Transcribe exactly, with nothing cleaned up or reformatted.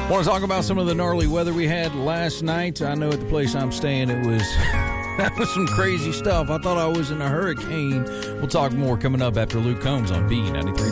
Want to talk about some of the gnarly weather we had last night? I know at the place I'm staying it was that was some crazy stuff. I thought I was in a hurricane. We'll talk more coming up after Luke Combs on B ninety-three.